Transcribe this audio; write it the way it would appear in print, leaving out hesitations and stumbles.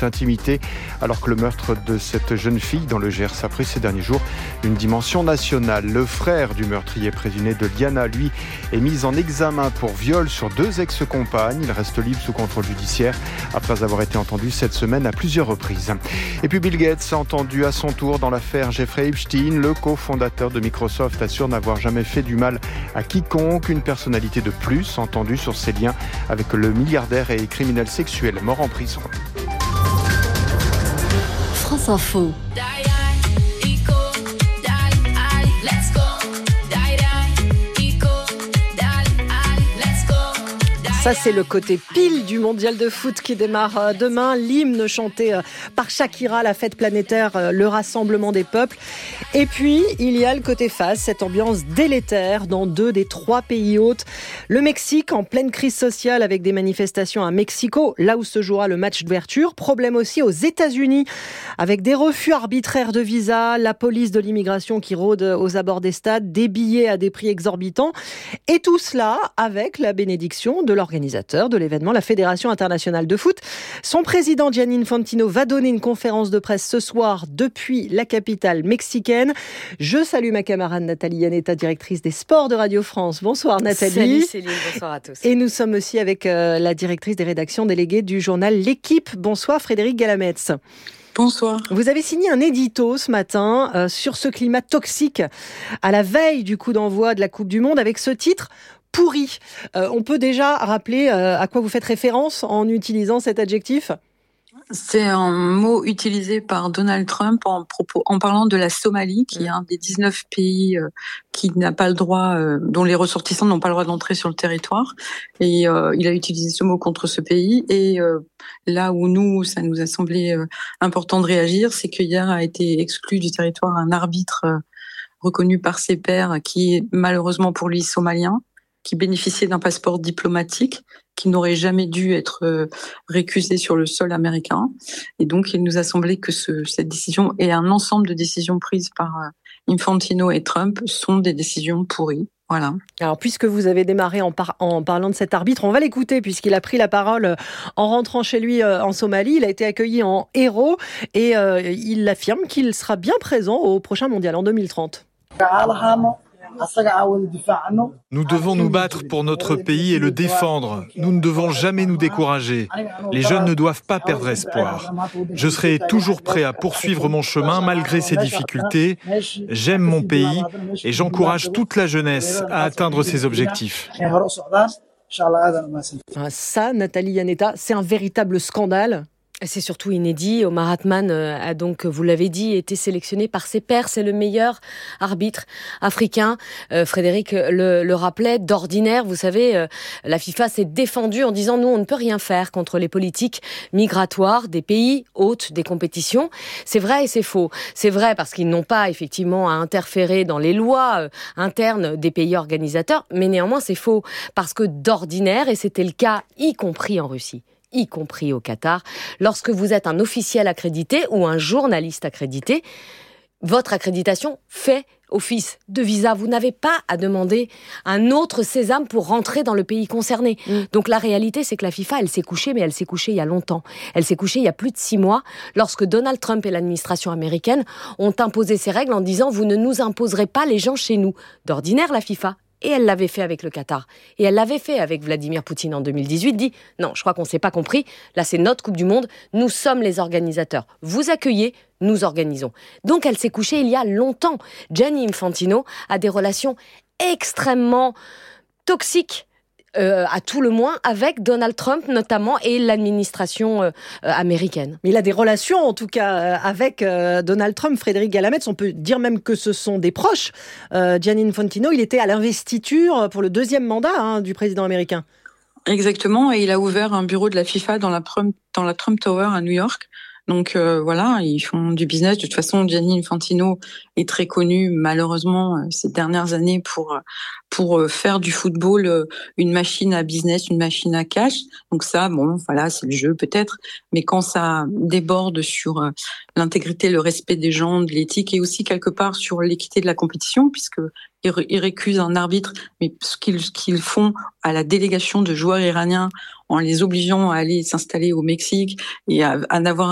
toute intimité, alors que le meurtre de cette jeune fille dans le Gers a pris ces derniers jours une dimension nationale. Le frère du meurtrier présumé de Diana, lui, est mis en examen pour viol sur 2 ex-compagnes. Il reste libre sous contrôle judiciaire après avoir été entendu cette semaine à plusieurs reprises. Et puis Bill Gates a entendu à son tour dans l'affaire Jeffrey Epstein. Le cofondateur de Microsoft assure n'avoir jamais fait du mal à quiconque. Une personnalité de plus entendue sur ses liens avec le milliardaire et criminel sexuel mort en prison. France Info. Ça, c'est le côté pile du mondial de foot qui démarre demain. L'hymne chanté par Shakira, la fête planétaire, le rassemblement des peuples. Et puis, il y a le côté face, cette ambiance délétère dans 2 des 3 pays hôtes. Le Mexique, en pleine crise sociale avec des manifestations à Mexico, là où se jouera le match d'ouverture. Problème aussi aux États-Unis, avec des refus arbitraires de visa, la police de l'immigration qui rôde aux abords des stades, des billets à des prix exorbitants. Et tout cela avec la bénédiction de l'organisateur de l'événement, la Fédération internationale de foot. Son président Gianni Infantino va donner une conférence de presse ce soir depuis la capitale mexicaine. Je salue ma camarade Nathalie Yanetta, directrice des sports de Radio France. Bonsoir Nathalie. Salut Céline, bonsoir à tous. Et nous sommes aussi avec la directrice des rédactions déléguées du journal L'Équipe. Bonsoir Frédéric Galametz. Bonsoir. Vous avez signé un édito ce matin sur ce climat toxique à la veille du coup d'envoi de la Coupe du Monde avec ce titre « Pourri ». On peut déjà rappeler à quoi vous faites référence en utilisant cet adjectif ? C'est un mot utilisé par Donald Trump en parlant de la Somalie, qui est un des 19 pays qui n'a pas le droit, dont les ressortissants n'ont pas le droit d'entrer sur le territoire. Et il a utilisé ce mot contre ce pays. Et là où ça nous a semblé important de réagir, c'est qu'hier a été exclu du territoire un arbitre reconnu par ses pairs, qui est malheureusement pour lui somalien, qui bénéficiait d'un passeport diplomatique, qui n'aurait jamais dû être récusé sur le sol américain. Et donc, il nous a semblé que cette décision et un ensemble de décisions prises par Infantino et Trump sont des décisions pourries. Voilà. Alors, puisque vous avez démarré en parlant de cet arbitre, on va l'écouter puisqu'il a pris la parole en rentrant chez lui en Somalie. Il a été accueilli en héros et il affirme qu'il sera bien présent au prochain mondial en 2030. Nous devons nous battre pour notre pays et le défendre. Nous ne devons jamais nous décourager. Les jeunes ne doivent pas perdre espoir. Je serai toujours prêt à poursuivre mon chemin malgré ces difficultés. J'aime mon pays et j'encourage toute la jeunesse à atteindre ses objectifs. Ça, Nathalie Yanetta, c'est un véritable scandale. C'est surtout inédit. Omar Atman a donc, vous l'avez dit, été sélectionné par ses pairs. C'est le meilleur arbitre africain. Frédéric le rappelait, d'ordinaire, vous savez, la FIFA s'est défendue en disant « Nous, on ne peut rien faire contre les politiques migratoires des pays hôtes des compétitions ». C'est vrai et c'est faux. C'est vrai parce qu'ils n'ont pas effectivement à interférer dans les lois internes des pays organisateurs, mais néanmoins c'est faux parce que d'ordinaire, et c'était le cas y compris en Russie, y compris au Qatar, lorsque vous êtes un officiel accrédité ou un journaliste accrédité, votre accréditation fait office de visa. Vous n'avez pas à demander un autre sésame pour rentrer dans le pays concerné. Donc la réalité, c'est que la FIFA, elle s'est couchée, mais elle s'est couchée il y a longtemps. Elle s'est couchée il y a plus de 6 mois, lorsque Donald Trump et l'administration américaine ont imposé ces règles en disant « Vous ne nous imposerez pas les gens chez nous ». D'ordinaire, la FIFA, et elle l'avait fait avec le Qatar. Et elle l'avait fait avec Vladimir Poutine en 2018, dit « Non, je crois qu'on ne s'est pas compris. Là, c'est notre Coupe du Monde. Nous sommes les organisateurs. Vous accueillez, nous organisons. » Donc, elle s'est couchée il y a longtemps. Gianni Infantino a des relations extrêmement toxiques, à tout le moins, avec Donald Trump notamment et l'administration américaine. Mais il a des relations, en tout cas, avec Donald Trump. Frédéric Galametz, on peut dire même que ce sont des proches. Gianni Infantino, il était à l'investiture pour le 2e mandat du président américain. Exactement, et il a ouvert un bureau de la FIFA dans la Trump Tower à New York. Donc voilà, ils font du business. De toute façon, Gianni Infantino est très connu, malheureusement, ces dernières années pour faire du football une machine à business, une machine à cash. Donc ça, bon, voilà, c'est le jeu peut-être. Mais quand ça déborde sur l'intégrité, le respect des gens, de l'éthique et aussi quelque part sur l'équité de la compétition, puisque ils récusent un arbitre, mais ce qu'ils font à la délégation de joueurs iraniens en les obligeant à aller s'installer au Mexique et à n'avoir